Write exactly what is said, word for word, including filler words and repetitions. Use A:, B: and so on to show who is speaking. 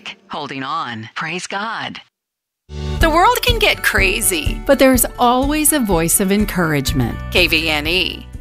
A: stick, holding on. Praise God.
B: The world can get crazy, but there's always a voice of encouragement. K V N E.